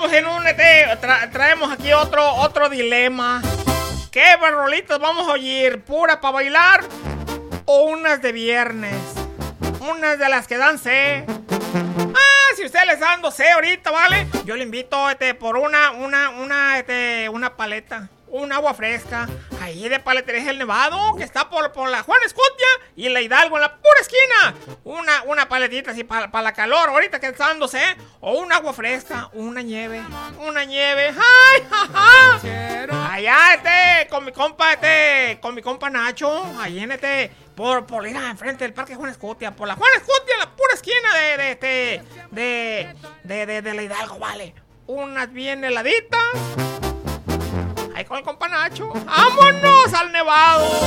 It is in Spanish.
estamos en un traemos aquí otro dilema. ¿Qué rolitas vamos a oír? ¿Pura para bailar o unas de viernes? Unas de las que dan sed. Si usted le está dando sed ahorita, ¿vale? Yo le invito por una paleta, un agua fresca, ahí de Paletería El Nevado, que está por la Juan Escutia y la Hidalgo, en la pura esquina. Una paletita así para la calor, ahorita que está dando sed, o un agua fresca, una nieve. ¡Ay, jaja! Allá, con mi compa Nacho, ahí en por ir enfrente del Parque Juan Escutia, por la Juan Escutia, en la pura esquina de la Hidalgo, ¿vale? Unas bien heladitas. Ahí con el compa Nacho. ¡Vámonos al Nevado!